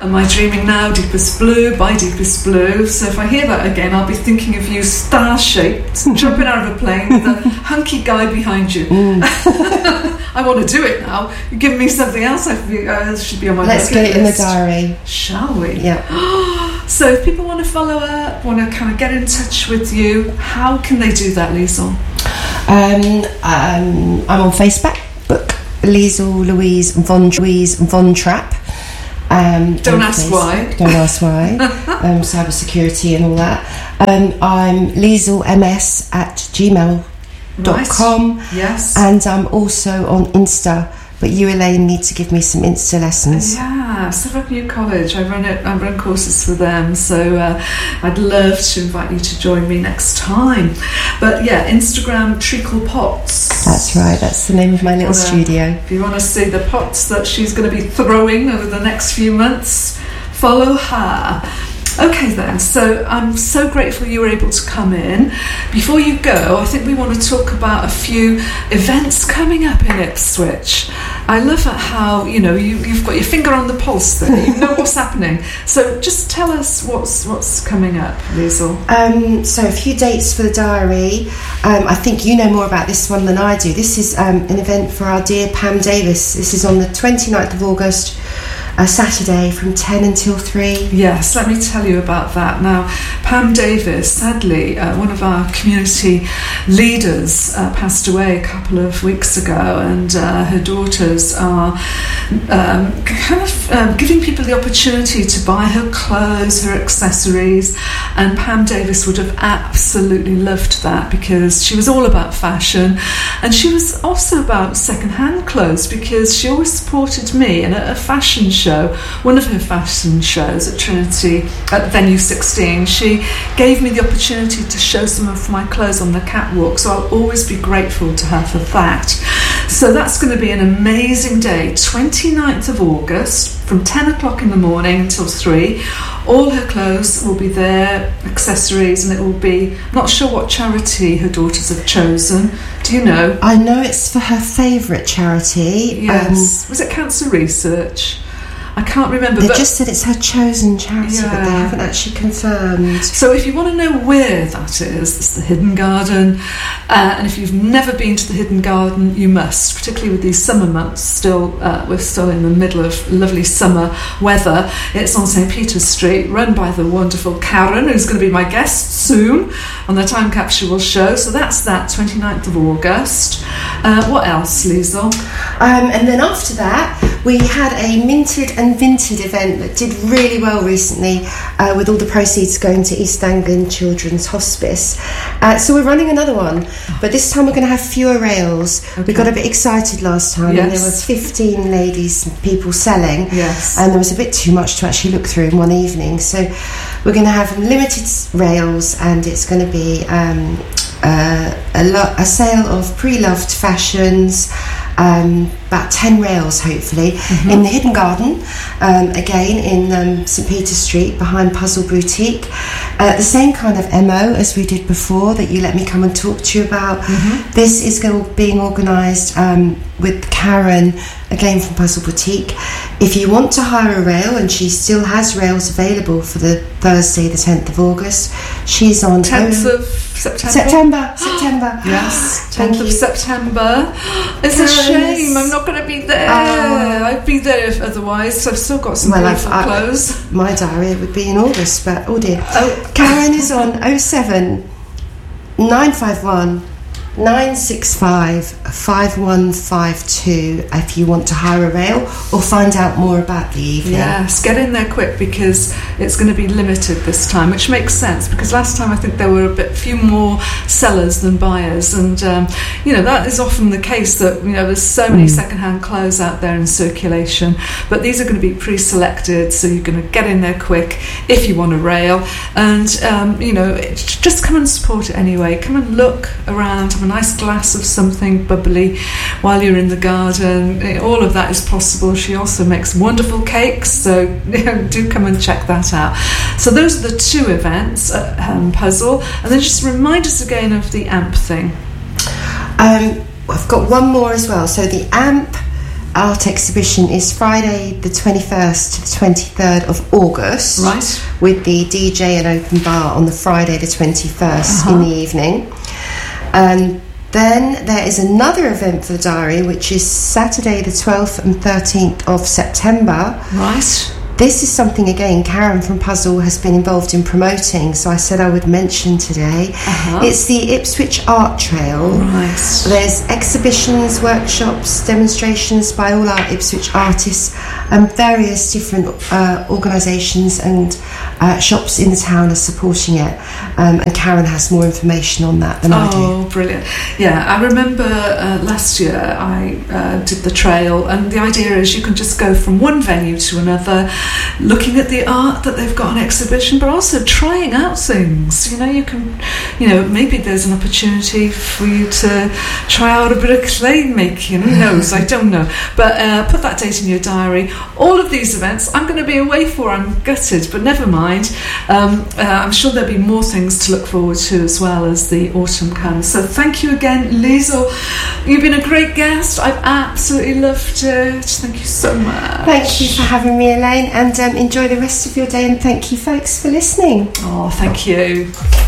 Am I Dreaming Now, Deepest Blue by Deepest Blue. So if I hear that again, I'll be thinking of you star-shaped, jumping out of a plane with a hunky guy behind you. I want to do it now. You've given me something else should be on my Let's get it in the diary. Shall we? Yeah. So if people want to follow her, want to kind of get in touch with you, how can they do that, Liesl? I'm on Facebook, Liesl Louise Von Trapp. Don't ask why. Don't ask why. Cyber security and all that. I'm lieslms@gmail.com. Right. Yes. And I'm also on Insta. But you, Elaine, need to give me some Insta lessons. Yeah, Suffolk New College. I run courses for them, so I'd love to invite you to join me next time. But yeah, Instagram Treacle Pots. That's right. That's the name of my little studio. If you want to see the pots that she's going to be throwing over the next few months, follow her. Okay then, so I'm so grateful you were able to come in. Before you go, I think we want to talk about a few events coming up in Ipswich. I love how, you've got your finger on the pulse there, you know what's happening. So just tell us what's coming up, Liesl. So a few dates for the diary. I think you know more about this one than I do. This is an event for our dear Pam Davis. This is on the 29th of August. Saturday from 10 until 3. Yes, let me tell you about that. Now, Pam Davis, sadly, one of our community leaders, passed away a couple of weeks ago, and her daughters are giving people the opportunity to buy her clothes, her accessories, and Pam Davis would have absolutely loved that because she was all about fashion, and she was also about second-hand clothes because she always supported me in a fashion show, one of her fashion shows at Trinity at Venue 16. She gave me the opportunity to show some of my clothes on the catwalk, so I'll always be grateful to her for that. So that's going to be an amazing day, 29th of August from 10 o'clock in the morning until 3. All her clothes will be there, accessories, and it will be, I'm not sure what charity her daughters have chosen. Do you know? I know it's for her favourite charity. Yes. Was it Cancer Research? I can't remember. They just said it's her chosen charity, yeah, but they haven't actually confirmed. So if you want to know where that is, it's the Hidden Garden. And if you've never been to the Hidden Garden, you must, particularly with these summer months. We're still in the middle of lovely summer weather. It's on St. Peter's Street, run by the wonderful Karen, who's going to be my guest soon on the Time Capsule show. So that's that, 29th of August. What else, Liesl? And then after that, we had a minted and vinted event that did really well recently, with all the proceeds going to East Anglian Children's Hospice. So we're running another one, but this time we're going to have fewer rails. Okay. We got a bit excited last time, yes, and there were 15 ladies and people selling, yes, and there was a bit too much to actually look through in one evening. So we're going to have limited rails, and it's going to be a sale of pre-loved fashions, about 10 rails hopefully, in the Hidden Garden, again in St. Peter's Street behind Puzzle Boutique. The same kind of MO as we did before that you let me come and talk to you about. This is being organised with Karen, again from Puzzle Boutique. If you want to hire a rail, and she still has rails available for the Thursday the 10th of August, she's on 10th of September. September. Yes, 10th of September. It's a shame I'm not going to be there. I'd be there if otherwise. So I've still got some beautiful clothes. My diary would be in August, but oh dear. Karen is on 07 951 965 5152 if you want to hire a rail or find out more about the evening. Yes, get in there quick because it's going to be limited this time, which makes sense because last time I think there were a few more sellers than buyers, and that is often the case that there's so many second-hand clothes out there in circulation, but these are going to be pre-selected, so you're going to get in there quick if you want a rail, and just come and support it anyway. Come and look around, have a nice glass of something bubbly while you're in the garden. All of that is possible. She also makes wonderful cakes, so do come and check that out. So those are the two events at Puzzle, and then just remind us again of the AMP thing. I've got one more as well. So the AMP art exhibition is Friday the 21st to the 23rd of August. Right. With the DJ and open bar on the Friday the 21st in the evening. Then there is another event for the diary, which is Saturday the 12th and 13th of September. Right. This is something, again, Karen from Puzzle has been involved in promoting, so I said I would mention today. It's the Ipswich Art Trail. Right. There's exhibitions, workshops, demonstrations by all our Ipswich artists, and various different organisations and shops in the town are supporting it. And Karen has more information on that than I do. Oh, brilliant. Yeah, I remember last year I did the trail, and the idea is you can just go from one venue to another, looking at the art that they've got on exhibition, but also trying out things. You can, maybe there's an opportunity for you to try out a bit of clay making. Who knows? I don't know. But put that date in your diary. All of these events I'm going to be away for. I'm gutted, but never mind. I'm sure there'll be more things to look forward to as well as the autumn comes. So thank you again, Liesl. You've been a great guest. I've absolutely loved it. Thank you so much. Thank you for having me, Elaine, and enjoy the rest of your day, and thank you folks for listening. Oh, thank you.